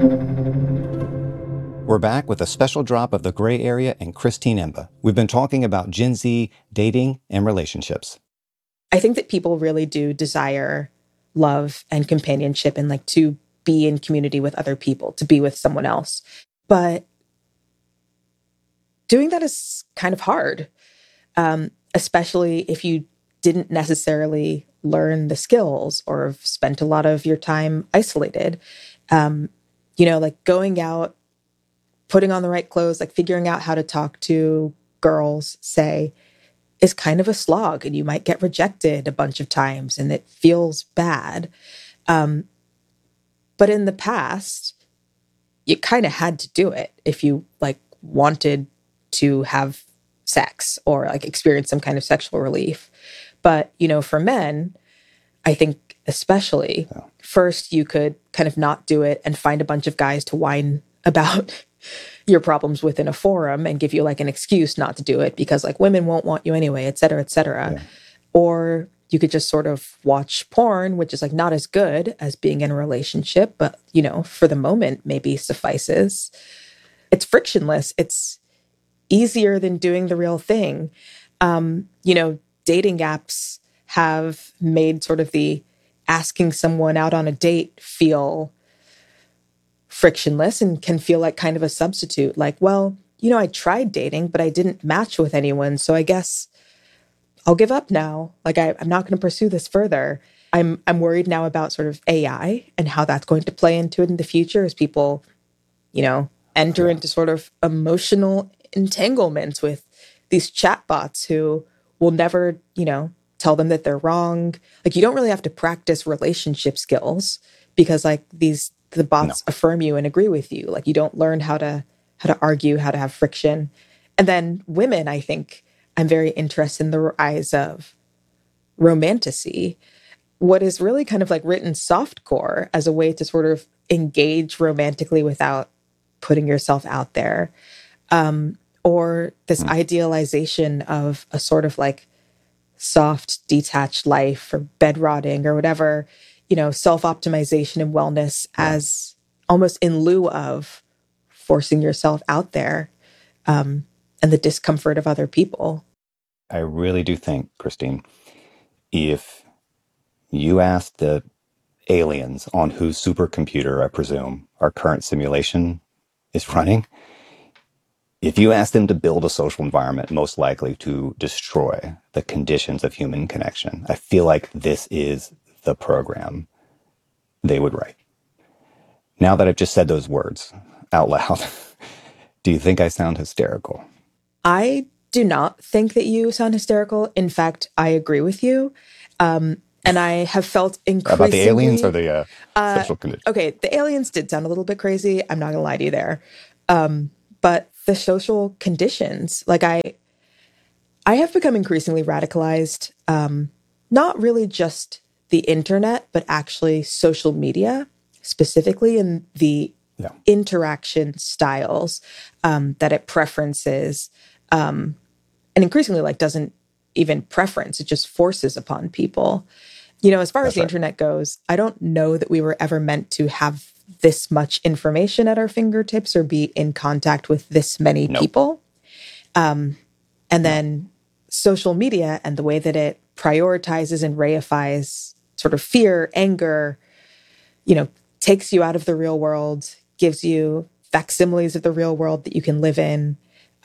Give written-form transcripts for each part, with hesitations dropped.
We're back with a special drop of The Gray Area and Christine Emba. We've been talking about Gen Z dating and relationships. I think that people really do desire love and companionship and like to be in community with other people, to be with someone else. But doing that is kind of hard, especially if you didn't necessarily learn the skills or have spent a lot of your time isolated. Um, like going out, putting on the right clothes, like figuring out how to talk to girls, say, is kind of a slog, and you might get rejected a bunch of times and it feels bad. Um, but in the past, you kind of had to do it if you like wanted to have sex or like experience some kind of sexual relief. But, for men, I think especially first you could kind of not do it and find a bunch of guys to whine about your problems within a forum and give you like an excuse not to do it because like women won't want you anyway, et cetera, et cetera. Yeah. Or you could just sort of watch porn, which is like not as good as being in a relationship, but for the moment maybe suffices. It's frictionless. It's easier than doing the real thing. Dating apps have made sort of the asking someone out on a date feel frictionless and can feel like kind of a substitute. Like, well, I tried dating, but I didn't match with anyone. So I guess I'll give up now. Like, I'm not going to pursue this further. I'm worried now about sort of AI and how that's going to play into it in the future as people, enter into sort of emotional entanglements with these chatbots who will never, tell them that they're wrong. Like, you don't really have to practice relationship skills because like the bots affirm you and agree with you. Like, you don't learn how to argue, how to have friction. And then women, I think I'm very interested in the rise of romantasy, what is really kind of like written softcore as a way to sort of engage romantically without putting yourself out there. Or this idealization of a sort of like soft, detached life or bed rotting or whatever, self-optimization and wellness as almost in lieu of forcing yourself out there, and the discomfort of other people. I really do think, Christine, if you asked the aliens on whose supercomputer, I presume, our current simulation is running, if you ask them to build a social environment most likely to destroy the conditions of human connection, I feel like this is the program they would write. Now that I've just said those words out loud, do you think I sound hysterical? I do not think that you sound hysterical. In fact, I agree with you. And I have felt increasingly... About the aliens or the social conditions? Okay, the aliens did sound a little bit crazy. I'm not going to lie to you there. But the social conditions, like I have become increasingly radicalized, not really just the internet, but actually social media, specifically in the interaction styles that it preferences, and increasingly like doesn't even preference, it just forces upon people. As far as the internet goes, I don't know that we were ever meant to have this much information at our fingertips or be in contact with this many people. And then social media and the way that it prioritizes and reifies sort of fear, anger, takes you out of the real world, gives you facsimiles of the real world that you can live in.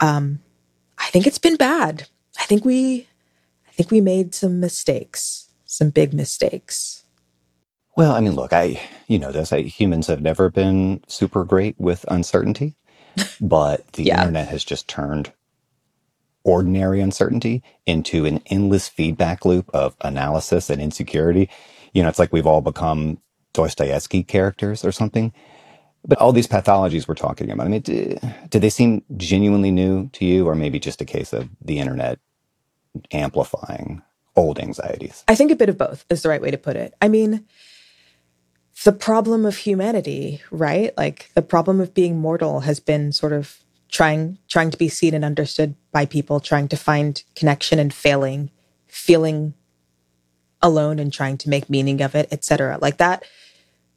I think it's been bad. I think we made some mistakes, some big mistakes. Well, I mean, look, humans have never been super great with uncertainty, but the internet has just turned ordinary uncertainty into an endless feedback loop of analysis and insecurity. It's like we've all become Dostoevsky characters or something. But all these pathologies we're talking about, I mean, do they seem genuinely new to you, or maybe just a case of the internet amplifying old anxieties? I think a bit of both is the right way to put it. I mean, the problem of humanity, right? Like the problem of being mortal has been sort of trying to be seen and understood by people, trying to find connection and feeling alone and trying to make meaning of it, etc. Like that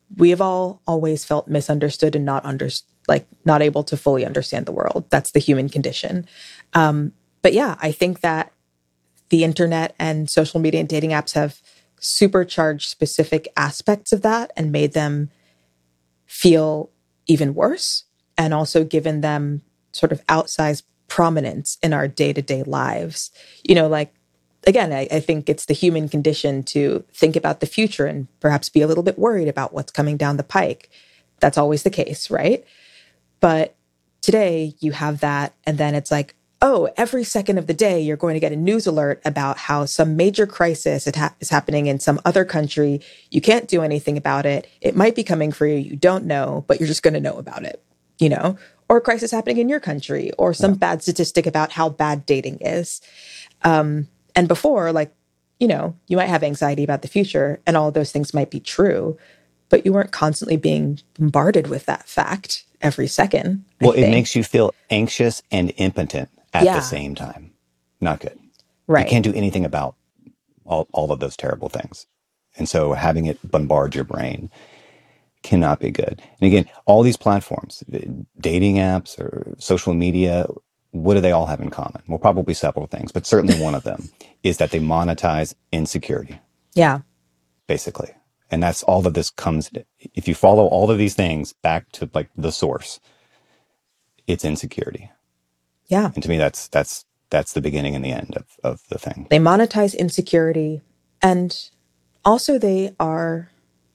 we have all always felt misunderstood and not able to fully understand the world. That's the human condition. But yeah, I think that the internet and social media and dating apps have supercharged specific aspects of that and made them feel even worse, and also given them sort of outsized prominence in our day-to-day lives. Like, again, I think it's the human condition to think about the future and perhaps be a little bit worried about what's coming down the pike. That's always the case, right? But today you have that, and then it's like, oh, every second of the day, you're going to get a news alert about how some major crisis is happening in some other country. You can't do anything about it. It might be coming for you. You don't know, but you're just going to know about it, or a crisis happening in your country, or some bad statistic about how bad dating is. And before, you might have anxiety about the future, and all of those things might be true, but you weren't constantly being bombarded with that fact every second. Well, it makes you feel anxious and impotent at the same time. Not good. Right. You can't do anything about all of those terrible things. And so having it bombard your brain cannot be good. And again, all these platforms, dating apps or social media, what do they all have in common? Well, probably several things, but certainly one of them is that they monetize insecurity. Yeah. Basically. And that's all of this comes. If you follow all of these things back to like the source, it's insecurity. Yeah. And to me, that's the beginning and the end of the thing. They monetize insecurity, and also they are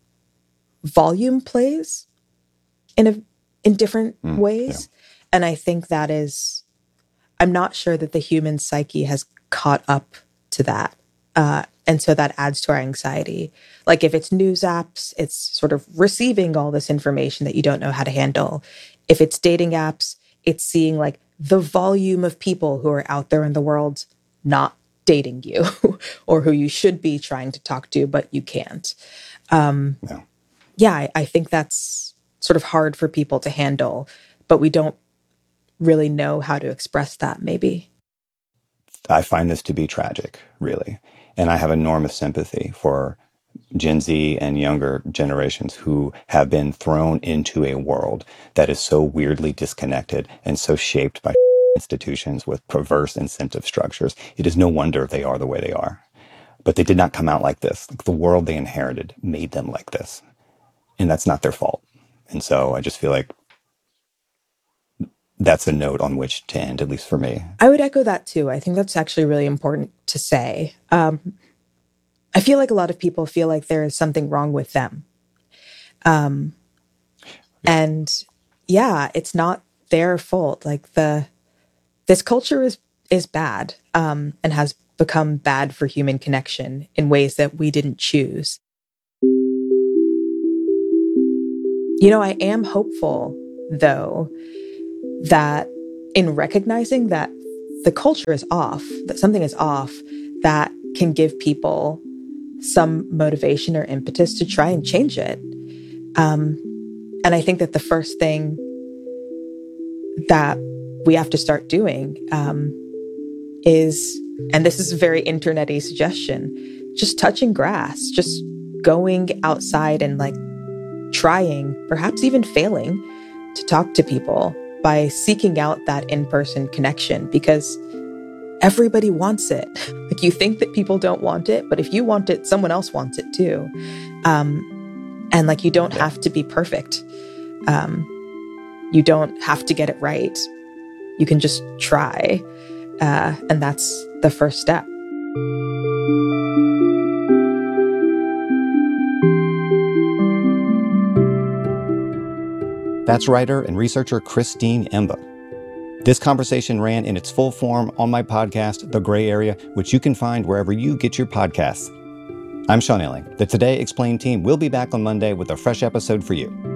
volume plays in different ways. Yeah. And I think that is, I'm not sure that the human psyche has caught up to that. And so that adds to our anxiety. Like if it's news apps, it's sort of receiving all this information that you don't know how to handle. If it's dating apps, it's seeing like the volume of people who are out there in the world not dating you or who you should be trying to talk to, but you can't. Yeah, I think that's sort of hard for people to handle, but we don't really know how to express that, maybe. I find this to be tragic, really. And I have enormous sympathy for Gen Z and younger generations who have been thrown into a world that is so weirdly disconnected and so shaped by institutions with perverse incentive structures. It is no wonder they are the way they are. But they did not come out like this. Like the world they inherited made them like this. And that's not their fault. And so I just feel like that's a note on which to end, at least for me. I would echo that too. I think that's actually really important to say. I feel like a lot of people feel like there is something wrong with them. And yeah, it's not their fault. Like this culture is bad, and has become bad for human connection in ways that we didn't choose. I am hopeful, though, that in recognizing that the culture is off, that something is off, that can give people some motivation or impetus to try and change it. And I think that the first thing that we have to start doing is, and this is a very internet-y suggestion, just touching grass, just going outside and like trying, perhaps even failing, to talk to people by seeking out that in-person connection, because everybody wants it. Like you think that people don't want it, but if you want it, someone else wants it too. And like you don't have to be perfect. You don't have to get it right. You can just try. And that's the first step. That's writer and researcher Christine Emba. This conversation ran in its full form on my podcast, The Gray Area, which you can find wherever you get your podcasts. I'm Sean Illing. The Today Explained team will be back on Monday with a fresh episode for you.